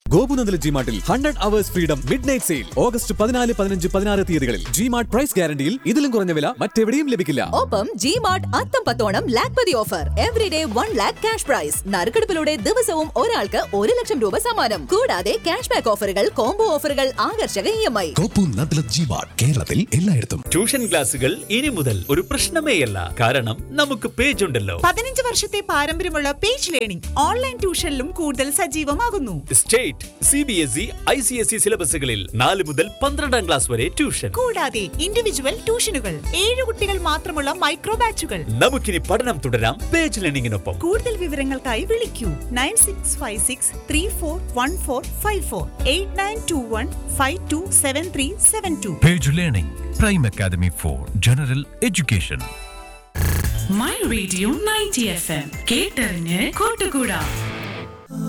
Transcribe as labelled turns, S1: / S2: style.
S1: ഗോപുനന്ദല ജിമാർട്ടിൽ 100 hours freedom midnight sale August 14, 15, 16 തീയതികളിൽ G-Mart price ഗ്യാരണ്ടിയിൽ ഇതിലും കുറഞ്ഞ വില മറ്റെവിടെയും ലഭിക്കില്ല.
S2: ഒപ്പം ജിമാർട്ട് അത്തം പത്തോണം Lakhpati offer, everyday 1 lakh cash prize, നറുക്കെടുപ്പിലൂടെ ദിവസവും ഒരാൾക്ക് 1 ലക്ഷം രൂപ സമ്മാനം, കൂടാതെ ക്യാഷ് ബാക്ക് ഓഫറുകൾ, കോംബോ ഓഫറുകൾ, ആകർഷക EMI.
S3: ഗോപുനന്ദല ജിമാർട്ട് കേരളത്തിൽ എല്ലായിടത്തും.
S4: ട്യൂഷൻ ക്ലാസുകൾ ഇനി മുതൽ ഒരു പ്രശ്നമേയല്ല, കാരണം നമുക്ക് പേജ് ഉണ്ടല്ലോ.
S5: 15 വർഷത്തെ പാരമ്പര്യമുള്ള പേജ് ലേണിംഗ് ഓൺലൈൻ ട്യൂഷനിലും കൂടുതൽ സജീവമാകുന്നു.
S4: സ്റ്റേറ്റ്, CBSE, ICSE സിലബസുകളിൽ 4 മുതൽ 12ാം ക്ലാസ് വരെ ട്യൂഷൻ,
S5: കൂടാതെ ഇൻഡിവിജ്വൽ ട്യൂഷനുകൾ, 7 കുട്ടികൾ മാത്രമുള്ള മൈക്രോ ബാച്ചുകൾ.
S4: നമുക്കിനി പഠനം തുടരാം പേജ് ലേണിംഗിനൊപ്പം.
S5: കൂടുതൽ വിവരങ്ങൾക്കായി വിളിക്കൂ 9656341454 8921527372.
S6: Page Learning, Prime Academy for General Education.
S7: My Radio 90 FM കേട്ടറിഞ്ഞ് കൂട്ടുകൂടാ.